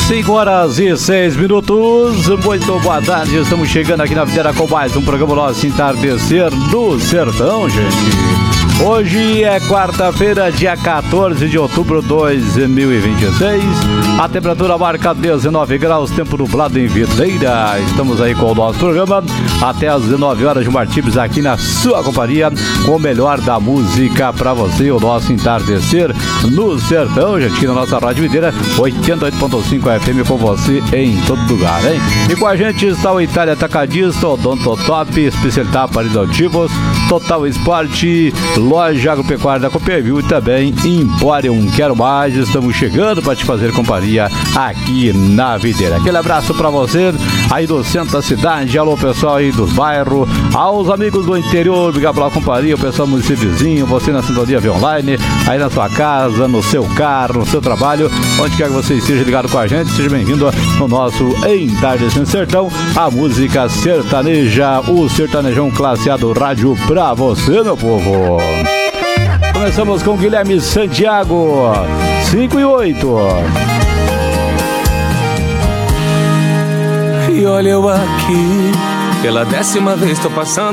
5h06. Muito boa tarde, estamos chegando aqui na Videira com mais um programa nosso Entardecer do Sertão, gente. Hoje é quarta-feira, dia 14 de outubro de 2026. A temperatura marca 19 graus, tempo nublado em Videira. Estamos aí com o nosso programa até às 19 horas de Martins, aqui na sua companhia, com o melhor da música pra você, o nosso Entardecer no Sertão, gente, aqui na nossa Rádio Videira, 88.5 FM com você em todo lugar, hein? E com a gente está o Itália Atacadista, Odontotop, especialidade para adotivos, Total Esporte, Loja Agropecuária da Copperville e também Emporium Quero Mais. Estamos chegando para te fazer companhia aqui na Videira. Aquele abraço para você aí do centro da cidade, alô pessoal aí dos bairros, aos amigos do interior, obrigado pela companhia, o pessoal do município vizinho, você na sintonia via online, aí na sua casa, no seu carro, no seu trabalho, onde quer que você esteja ligado com a gente, seja bem-vindo no nosso Entardecer Sertão, a música sertaneja, o sertanejão classe A do rádio pra você, meu povo. Começamos com Guilherme Santiago, 5 e 8. E olha eu aqui, pela 10ª vez tô passando